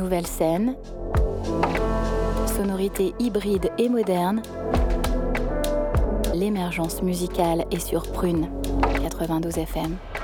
nouvelle scène, sonorités hybrides et modernes, l'émergence musicale est sur Prune 92 FM.